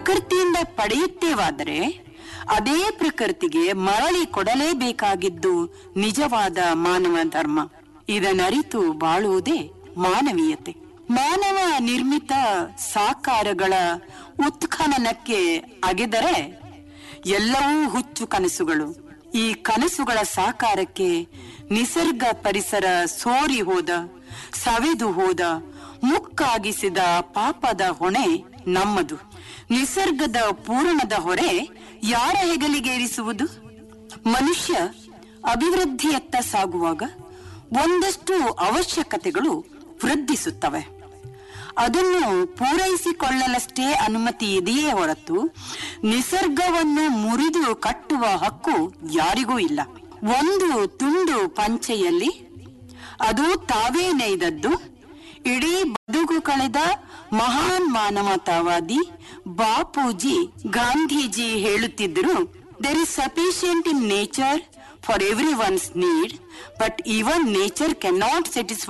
ಪ್ರಕೃತಿಯಿಂದ ಪಡೆಯುತ್ತೇವಾದರೆ ಅದೇ ಪ್ರಕೃತಿಗೆ ಮರಳಿ ಕೊಡಲೇಬೇಕಾಗಿದ್ದು ನಿಜವಾದ ಮಾನವ ಧರ್ಮ. ಇದನ್ನರಿತು ಬಾಳುವುದೇ ಮಾನವೀಯತೆ. ಮಾನವ ನಿರ್ಮಿತ ಸಾಕಾರಗಳ ಉತ್ಖನನಕ್ಕೆ ಅಗೆದರೆ ಎಲ್ಲವೂ ಹುಚ್ಚು ಕನಸುಗಳು. ಈ ಕನಸುಗಳ ಸಾಕಾರಕ್ಕೆ ನಿಸರ್ಗ ಪರಿಸರ ಸೋರಿ ಹೋದ, ಸವೆದು ಹೋದ, ಮುಕ್ಕಾಗಿಸಿದ ಪಾಪದ ಹೊಣೆ ನಮ್ಮದು. ನಿಸರ್ಗದ ಪೂರಣದ ಹೊರೆ ಯಾರ ಹೆಗಲಿಗೇರಿಸುವುದು? ಮನುಷ್ಯ ಅಭಿವೃದ್ಧಿಯತ್ತ ಸಾಗುವಾಗ ಒಂದಷ್ಟು ಅವಶ್ಯಕತೆಗಳು ವೃದ್ಧಿಸುತ್ತವೆ. ಅದನ್ನು ಪೂರೈಸಿಕೊಳ್ಳಲಷ್ಟೇ ಅನುಮತಿ ಇದೆಯೇ ಹೊರತು ನಿಸರ್ಗವನ್ನು ಮುರಿದು ಕಟ್ಟುವ ಹಕ್ಕು ಯಾರಿಗೂ ಇಲ್ಲ. ಒಂದು ತುಂಡು ಪಂಚೆಯಲ್ಲಿ ಅದು ತಾವೇ ನೇಯ್ದದ್ದು ಇಡೀ ಬದುಕು ಕಳೆದ ಮಹಾನ್ ಮಾನವತಾವಾದಿ ಬಾಪೂಜಿ ಗಾಂಧೀಜಿ ಹೇಳುತ್ತಿದ್ದರು, there is sufficient in nature for everyone's need, but even nature cannot satisfy